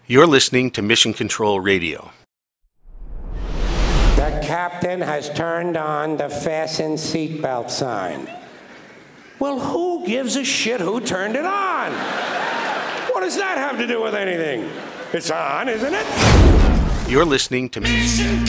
You're listening to Mission Control Radio. The captain has turned on the fasten seatbelt sign. Well, who gives a shit who turned it on? What does that have to do with anything? It's on, isn't it? You're listening to Mission